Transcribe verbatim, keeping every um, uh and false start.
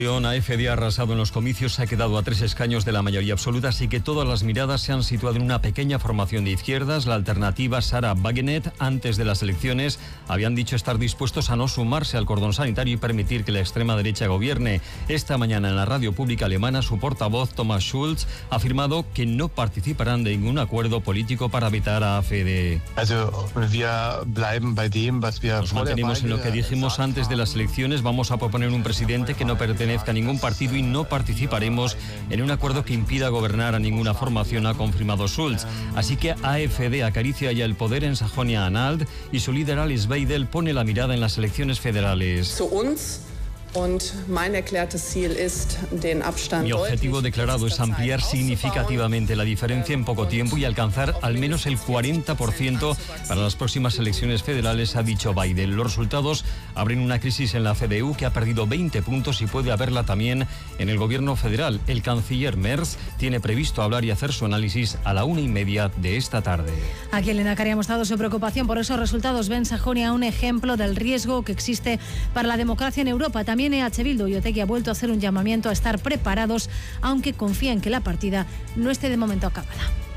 A F D ha arrasado en los comicios, se ha quedado a tres escaños de la mayoría absoluta, así que todas las miradas se han situado en una pequeña formación de izquierdas. La alternativa, Sarah Wagenknecht, antes de las elecciones habían dicho estar dispuestos a no sumarse al cordón sanitario y permitir que la extrema derecha gobierne. Esta mañana en la radio pública alemana, su portavoz, Thomas Schulz, ha afirmado que no participarán de ningún acuerdo político para vetar a A F D. Nos mantenemos en lo que dijimos antes de las elecciones. Vamos a proponer un presidente que no pertenezca a ningún partido y no participaremos en un acuerdo que impida gobernar a ninguna formación, ha confirmado Schulz. Así que A F D acaricia ya el poder en Sajonia-Anhalt y su líder Alice Weidel pone la mirada en las elecciones federales. Mi objetivo declarado es ampliar significativamente la diferencia en poco tiempo y alcanzar al menos el cuarenta por ciento para las próximas elecciones federales, ha dicho Biden. Los resultados abren una crisis en la C D U que ha perdido veinte puntos y puede haberla también en el gobierno federal. El canciller Merz tiene previsto hablar y hacer su análisis a la una y media de esta tarde. Aquí el Lehendakari ha mostrado su preocupación por esos resultados. Ven Sajonia un ejemplo del riesgo que existe para la democracia en Europa. También E H Bildu y Otegi ha vuelto a hacer un llamamiento a estar preparados, aunque confía en que la partida no esté de momento acabada.